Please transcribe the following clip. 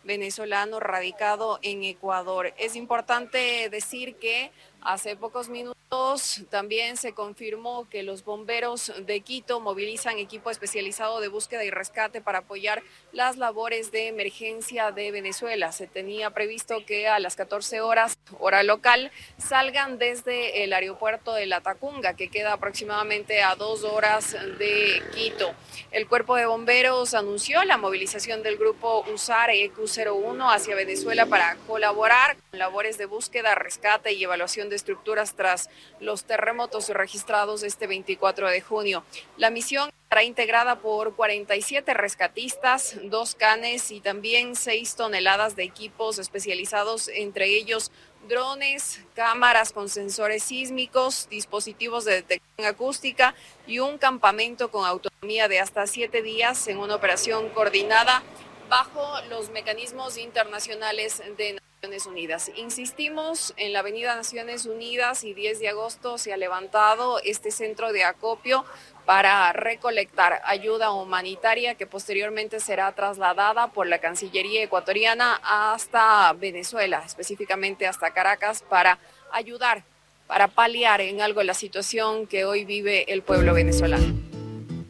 venezolano radicado en Ecuador. Es importante decir que hace pocos minutos también se confirmó que los bomberos de Quito movilizan equipo especializado de búsqueda y rescate para apoyar las labores de emergencia de Venezuela. Se tenía previsto que a las 14 horas, hora local, salgan desde el aeropuerto de La Tacunga, que queda aproximadamente a 2 horas de Quito. El cuerpo de bomberos anunció la movilización del grupo USAR EQ01 hacia Venezuela para colaborar con labores de búsqueda, rescate y evaluación de estructuras tras los terremotos registrados este 24 de junio. La misión estará integrada por 47 rescatistas, 2 canes y también 6 toneladas de equipos especializados, entre ellos drones, cámaras con sensores sísmicos, dispositivos de detección acústica y un campamento con autonomía de hasta 7 días en una operación coordinada bajo los mecanismos internacionales de Naciones Unidas. Insistimos, en la avenida Naciones Unidas y 10 de agosto se ha levantado este centro de acopio para recolectar ayuda humanitaria que posteriormente será trasladada por la Cancillería ecuatoriana hasta Venezuela, específicamente hasta Caracas, para ayudar, para paliar en algo la situación que hoy vive el pueblo venezolano.